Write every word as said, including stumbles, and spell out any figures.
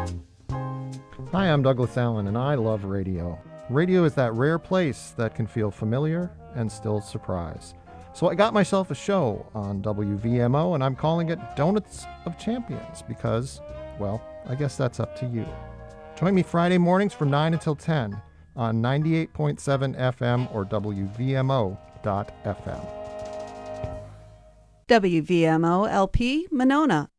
Hi, I'm Douglas Allen, and I love radio. Radio is that rare place that can feel familiar and still surprise. So I got myself a show on W V M O, and I'm calling it Donuts of Champions because, well, I guess that's up to you. Join me Friday mornings from nine until ten on ninety-eight point seven F M or W V M O dot F M. W V M O L P Monona,